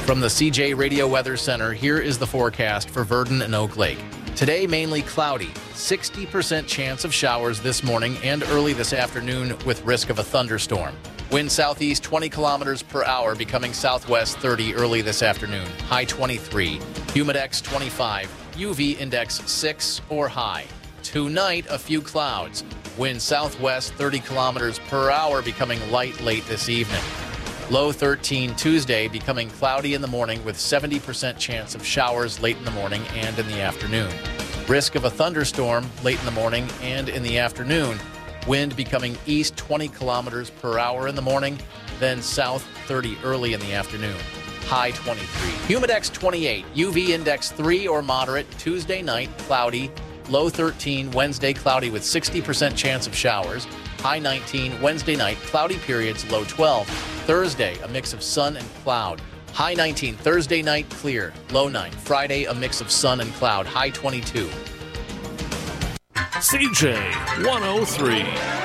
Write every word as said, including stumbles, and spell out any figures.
From the C J Radio Weather Center, here is the forecast for Verdon and Oak Lake. Today, mainly cloudy. sixty percent chance of showers this morning and early this afternoon with risk of a thunderstorm. Wind southeast twenty kilometers per hour, becoming southwest thirty early this afternoon. High twenty-three. Humidex twenty-five. U V index six or high. Tonight, a few clouds. Wind southwest thirty kilometers per hour, becoming light late this evening. Low thirteen Tuesday, becoming cloudy in the morning with seventy percent chance of showers late in the morning and in the afternoon. Risk of a thunderstorm late in the morning and in the afternoon. Wind becoming east twenty kilometers per hour in the morning, then south thirty early in the afternoon. High twenty-three. Humidex twenty-eight. U V index three or moderate. Tuesday night, cloudy. Low thirteen. Wednesday, cloudy with sixty percent chance of showers. High nineteen. Wednesday night, cloudy periods. Low twelve. Thursday, a mix of sun and cloud. High nineteen. Thursday night, clear. Low nine. Friday, a mix of sun and cloud. High twenty-two. C J one oh three.